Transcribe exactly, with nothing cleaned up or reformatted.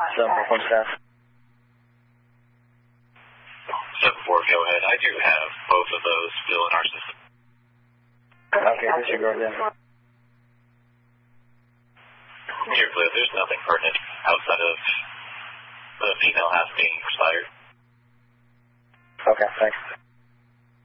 seven four one staff. seven four, go ahead. I do have both of those still in our system. Okay, disregard them. You're clear. There's nothing pertinent outside of the female half being expired. Okay, thanks.